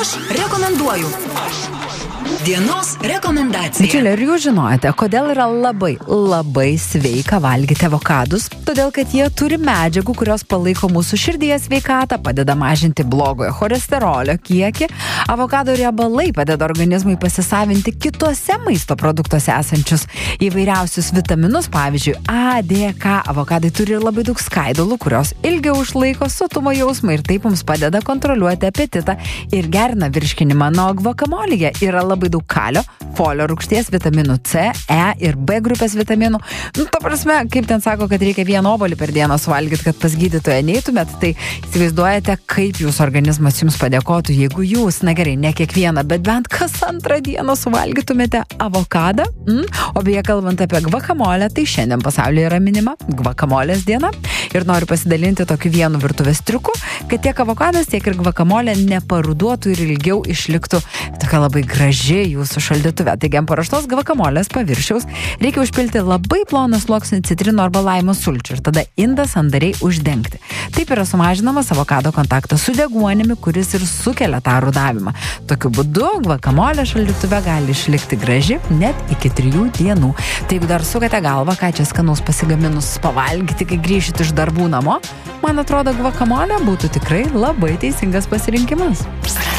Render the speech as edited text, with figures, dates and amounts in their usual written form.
Aš rekomenduoju. Dienos rekomendacija. Bičiuliai, ar jūs žinojate, kodėl yra labai sveika valgyti avokadus? Todėl, kad jie turi medžiagų, kurios palaiko mūsų širdies sveikatą, padeda mažinti blogojo cholesterolio kiekį. Avokado riebalai padeda organizmui pasisavinti kituose maisto produktuose esančius įvairiausius vitaminus, pavyzdžiui, A, D, K. Avokadai turi labai daug skaidulų, kurios ilgiau išlaiko sotumo jausmą ir taip mums padeda kontroliuoti apetitą ir gerina virškinimą. Nuo gvakamolėje yra labai daug kalio, folio rūgšties, vitaminų C, E ir B grupės vitaminų. Ta prasme, kaip ten sako, kad reikia vieną obuolį per dieną suvalgyti, kad pas gydytoją neitumėt, tai įsivaizduojate, kaip jūsų organizmas jums padėkotų, jeigu jūs, na gerai, ne kiekvieną, bet bent kas antrą dieną suvalgytumėte avokadą. O beje, kalbant apie gvakamolę, tai šiandien pasaulyje yra minima gvakamolės diena ir noriu pasidalinti tokiu vienu virtuvės triuku, kad tiek avokadas, tiek ir gvakamolė neparuduotų ir ilgiau išliktų tokia labai graži jūsų šaldytuve. Taigi ant paruoštos gvakamolės paviršiaus reikia užpilti labai ploną sluoksnį citrino arba laimo sulčių ir tada indą sandariai uždengti. Taip yra sumažinamas avokado kontaktas su deguonimi, kuris ir sukelia tą rudavimą. Tokiu būdu gvakamolė šaldytuve gali išlikti graži net iki 3 dienų. Tai jeigu dar sukate galvą, ką čia skanaus pasigaminus pavalgyti, kai grįšit iš darbų namo, man atrodo, gvakamolė būtų tikrai labai teisingas pasirinkimas.